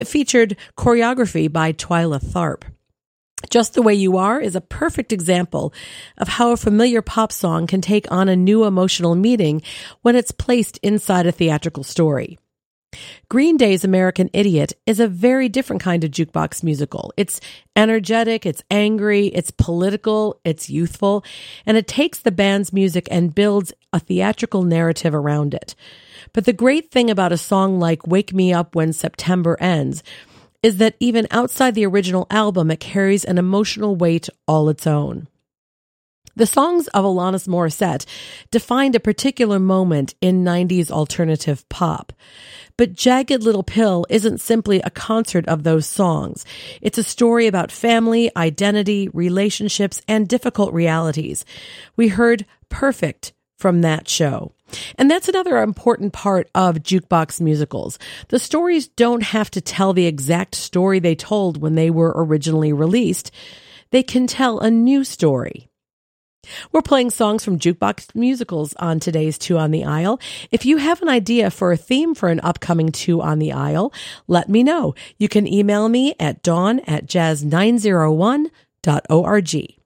featured choreography by Twyla Tharp. Just the Way You Are is a perfect example of how a familiar pop song can take on a new emotional meaning when it's placed inside a theatrical story. Green Day's American Idiot is a very different kind of jukebox musical. It's energetic, it's angry, it's political, it's youthful, and it takes the band's music and builds a theatrical narrative around it. But the great thing about a song like Wake Me Up When September Ends is that even outside the original album, it carries an emotional weight all its own. The songs of Alanis Morissette defined a particular moment in 90s alternative pop. But Jagged Little Pill isn't simply a concert of those songs. It's a story about family, identity, relationships, and difficult realities. We heard Perfect from that show. And that's another important part of jukebox musicals. The stories don't have to tell the exact story they told when they were originally released. They can tell a new story. We're playing songs from jukebox musicals on today's Two on the Aisle. If you have an idea for a theme for an upcoming Two on the Aisle, let me know. You can email me at dawn@jazz901.org.